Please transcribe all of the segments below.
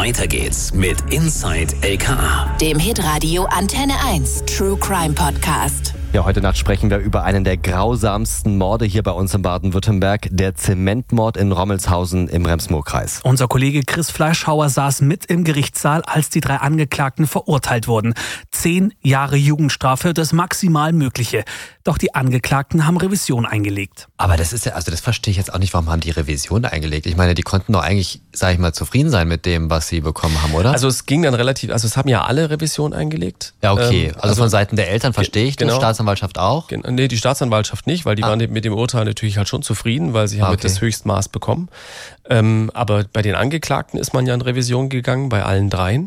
Weiter geht's mit Inside LKA, dem Hitradio Antenne 1 True Crime Podcast. Ja, heute Nacht sprechen wir über einen der grausamsten Morde hier bei uns in Baden-Württemberg, der Zementmord in Rommelshausen im Rems-Murr-Kreis. Unser Kollege Chris Fleischhauer saß mit im Gerichtssaal, als die 3 Angeklagten verurteilt wurden. 10 Jahre Jugendstrafe, das maximal Mögliche. Doch die Angeklagten haben Revision eingelegt. Aber das ist ja, also das verstehe ich jetzt auch nicht, warum haben die Revision eingelegt? Ich meine, die konnten doch eigentlich, sag ich mal, zufrieden sein mit dem, was sie bekommen haben, oder? Also es ging dann relativ, also es haben ja alle Revision eingelegt. Ja, okay. Also von Seiten der Eltern verstehe ich das, Staatsanwaltschaft auch? Nee, die Staatsanwaltschaft nicht, weil die waren mit dem Urteil natürlich halt schon zufrieden, weil sie haben das Höchstmaß bekommen. Aber bei den Angeklagten ist man ja in Revision gegangen, bei allen 3.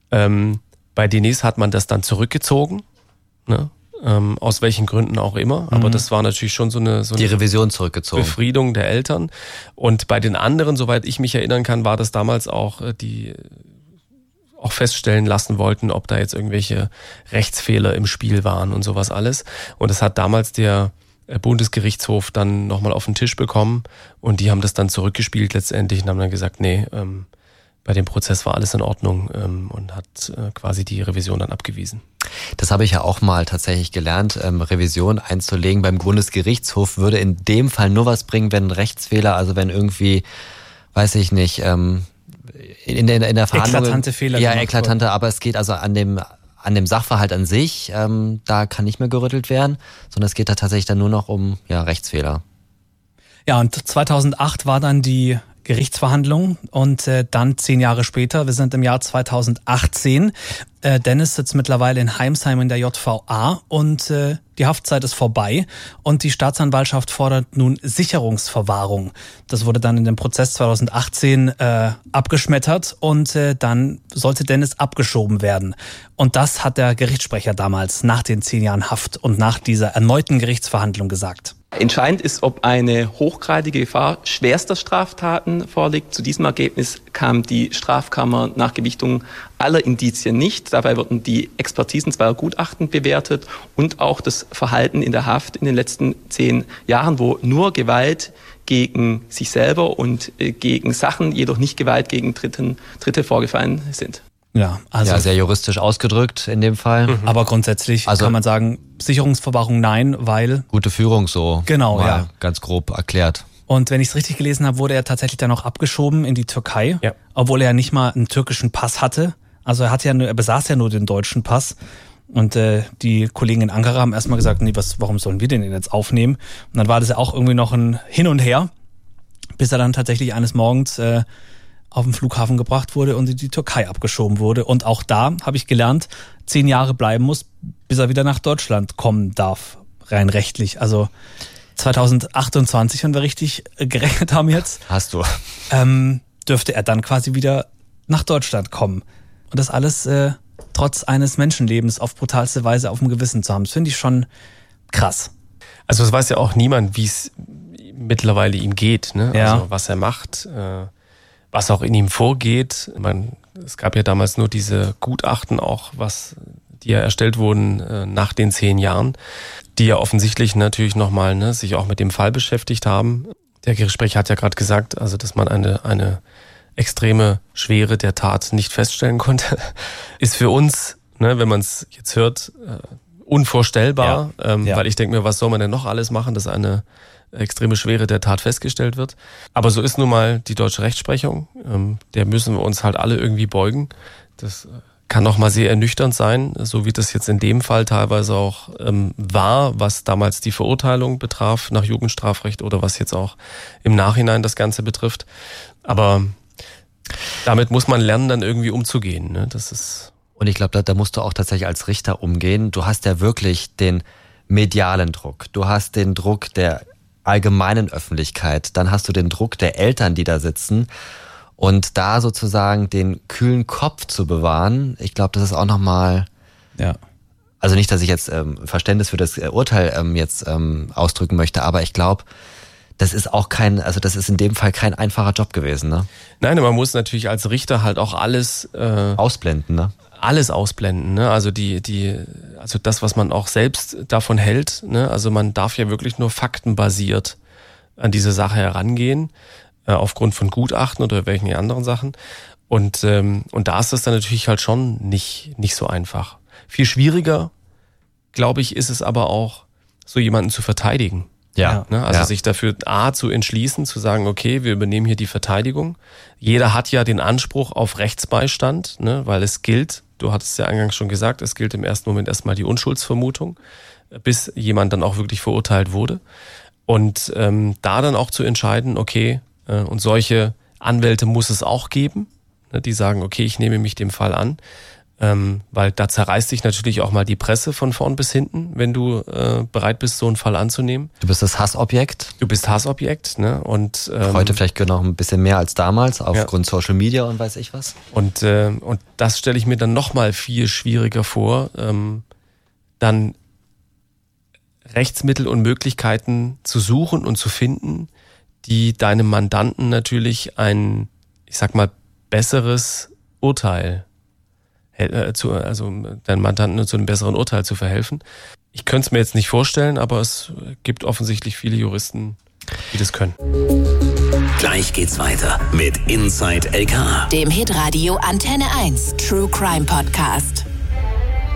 Bei Denise hat man das dann zurückgezogen, ne? Aus welchen Gründen auch immer. Aber das war natürlich schon so eine die Revision zurückgezogen. Befriedung der Eltern. Und bei den anderen, soweit ich mich erinnern kann, war das damals auch, die auch feststellen lassen wollten, ob da jetzt irgendwelche Rechtsfehler im Spiel waren und sowas alles. Und das hat damals der Bundesgerichtshof dann nochmal auf den Tisch bekommen und die haben das dann zurückgespielt letztendlich und haben dann gesagt, nee, bei dem Prozess war alles in Ordnung und hat quasi die Revision dann abgewiesen. Das habe ich ja auch mal tatsächlich gelernt, Revision einzulegen beim Bundesgerichtshof würde in dem Fall nur was bringen, wenn ein Rechtsfehler, also wenn irgendwie, weiß ich nicht, in der Verhandlung... Eklatante Fehler. Ja, eklatante, aber es geht also an dem Sachverhalt an sich, da kann nicht mehr gerüttelt werden, sondern es geht da tatsächlich dann nur noch um Rechtsfehler. Ja, und 2008 war dann die Gerichtsverhandlung und dann 10 Jahre später, wir sind im Jahr 2018, Dennis sitzt mittlerweile in Heimsheim in der JVA und die Haftzeit ist vorbei und die Staatsanwaltschaft fordert nun Sicherungsverwahrung. Das wurde dann in dem Prozess 2018 abgeschmettert und dann sollte Dennis abgeschoben werden. Und das hat der Gerichtssprecher damals nach den 10 Jahren Haft und nach dieser erneuten Gerichtsverhandlung gesagt. Entscheidend ist, ob eine hochgradige Gefahr schwerster Straftaten vorliegt. Zu diesem Ergebnis kam die Strafkammer nach Gewichtung aller Indizien nicht. Dabei wurden die Expertisen zweier Gutachten bewertet und auch das Verhalten in der Haft in den letzten 10 Jahren, wo nur Gewalt gegen sich selber und gegen Sachen, jedoch nicht Gewalt gegen Dritte vorgefallen sind. Ja, also sehr juristisch ausgedrückt in dem Fall. Aber grundsätzlich kann man sagen, Sicherungsverwahrung nein, weil... Gute Führung so. Genau, ja. Ganz grob erklärt. Und wenn ich es richtig gelesen habe, wurde er tatsächlich dann auch abgeschoben in die Türkei, obwohl er ja nicht mal einen türkischen Pass hatte. Also er besaß ja nur den deutschen Pass. Und die Kollegen in Ankara haben erstmal gesagt, nee, warum sollen wir den jetzt aufnehmen? Und dann war das ja auch irgendwie noch ein Hin und Her, bis er dann tatsächlich eines Morgens auf den Flughafen gebracht wurde und in die Türkei abgeschoben wurde. Und auch da habe ich gelernt, 10 Jahre bleiben muss, bis er wieder nach Deutschland kommen darf, rein rechtlich. Also 2028, wenn wir richtig gerechnet haben jetzt. Hast du. Dürfte er dann quasi wieder nach Deutschland kommen. Und das alles trotz eines Menschenlebens auf brutalste Weise auf dem Gewissen zu haben. Das finde ich schon krass. Also es weiß ja auch niemand, wie es mittlerweile ihm geht, ne? Ja. Also was er macht, was auch in ihm vorgeht. Es gab ja damals nur diese Gutachten auch, die ja erstellt wurden nach den 10 Jahren, die ja offensichtlich natürlich nochmal sich auch mit dem Fall beschäftigt haben. Der Gerichtssprecher hat ja gerade gesagt, also dass man eine extreme Schwere der Tat nicht feststellen konnte, ist für uns, wenn man es jetzt hört, unvorstellbar, weil ich denke mir, was soll man denn noch alles machen, dass eine extreme Schwere der Tat festgestellt wird. Aber so ist nun mal die deutsche Rechtsprechung. Der müssen wir uns halt alle irgendwie beugen. Das kann auch mal sehr ernüchternd sein, so wie das jetzt in dem Fall teilweise auch war, was damals die Verurteilung betraf nach Jugendstrafrecht oder was jetzt auch im Nachhinein das Ganze betrifft. Aber damit muss man lernen, dann irgendwie umzugehen. Ne? Das ist Und ich glaube, da musst du auch tatsächlich als Richter umgehen. Du hast ja wirklich den medialen Druck. Du hast den Druck der allgemeinen Öffentlichkeit. Dann hast du den Druck der Eltern, die da sitzen. Und da sozusagen den kühlen Kopf zu bewahren, ich glaube, das ist auch nochmal... Ja. Also nicht, dass ich jetzt Verständnis für das Urteil ausdrücken möchte, aber ich glaube, das ist auch das ist in dem Fall kein einfacher Job gewesen, ne? Nein, man muss natürlich als Richter halt auch alles ausblenden, ne? Alles ausblenden, ne? Also also das, was man auch selbst davon hält, ne? Also man darf ja wirklich nur faktenbasiert an diese Sache herangehen, aufgrund von Gutachten oder welchen anderen Sachen. Und da ist das dann natürlich halt schon nicht so einfach. Viel schwieriger, glaube ich, ist es aber auch, so jemanden zu verteidigen. Ja. Ne? Also sich dafür zu entschließen, zu sagen, okay, wir übernehmen hier die Verteidigung. Jeder hat ja den Anspruch auf Rechtsbeistand, ne? Weil es gilt, du hattest ja eingangs schon gesagt, es gilt im ersten Moment erstmal die Unschuldsvermutung, bis jemand dann auch wirklich verurteilt wurde. Und da dann auch zu entscheiden, okay, und solche Anwälte muss es auch geben, ne? Die sagen, okay, ich nehme mich dem Fall an. Weil da zerreißt sich natürlich auch mal die Presse von vorn bis hinten, wenn du bereit bist, so einen Fall anzunehmen. Du bist das Hassobjekt. Du bist Hassobjekt, ne? Und heute vielleicht noch ein bisschen mehr als damals, aufgrund Social Media und weiß ich was. Und das stelle ich mir dann nochmal viel schwieriger vor, dann Rechtsmittel und Möglichkeiten zu suchen und zu finden, die deinem Mandanten natürlich ein, ich sag mal, besseres Urteil also deinen Mandanten zu einem besseren Urteil zu verhelfen. Ich könnte es mir jetzt nicht vorstellen, aber es gibt offensichtlich viele Juristen, die das können. Gleich geht's weiter mit Inside LKA, dem Hitradio Antenne 1 True Crime Podcast.